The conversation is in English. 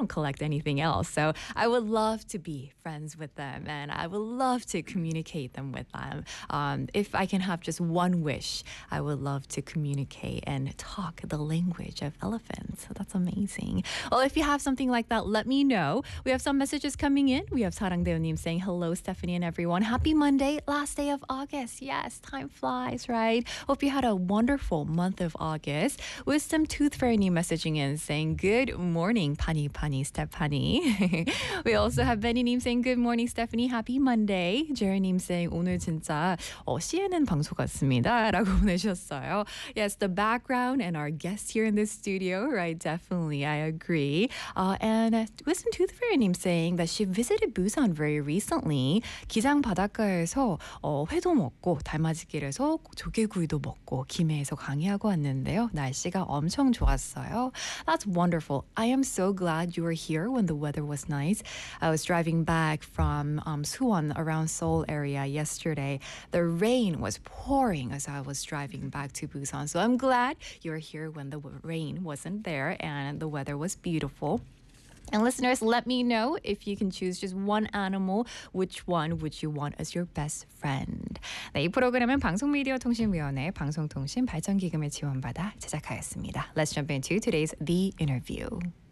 collect anything else. So I would love to be friends with them, and I would love to communicate them with them. If I can have just one wish, I would love to communicate and talk the language of elephants. So that's amazing. Well, if you have something like that, let me know. We have some messages coming in. We have 사랑대우님 saying, hello, Stephanie and everyone. Happy Monday, last day of August. Yes, time flies, right? Hope you had a wonderful month of August. Wisdom Tooth Fairy님 messaging in saying, good morning, Pani Stephanie. We also have Benny님 saying, good morning, Stephanie. Happy Monday. Jerry님 saying, 오늘 진짜 CNN 방송 같습니다. 라고 보내주셨어요. Yes, the background and our guests here in the studio, right? Definitely, I agree. And Wisdom Tooth Fairy님 saying that she visited Busan very recently. 기장 바닷가에서 회도 먹고 달맞이길에서 조개구이도 먹고 김해에서 강의하고 왔는데요. 날씨가 엄청 좋았어요. That's wonderful. I am so glad you were here when the weather was nice. I was driving back from Suwon around Seoul area yesterday. The rain was pouring as I was driving back to Busan. So I'm glad you were here when the rain wasn't there and the weather was beautiful. And listeners, let me know if you can choose just one animal, which one would you want as your best friend? 네, 이 프로그램은 방송미디어통신위원회 방송통신 발전기금을 지원받아 제작하였습니다. Let's jump into today's The Interview.